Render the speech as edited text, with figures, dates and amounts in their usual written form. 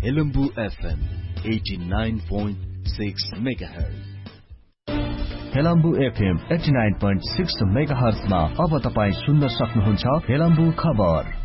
Helambu FM 89.6 megahertz. Helambu FM 89.6 मेगाहर्जमा अब तपाई सुन्न सक्नुहुन्छ हेलम्बु खबर।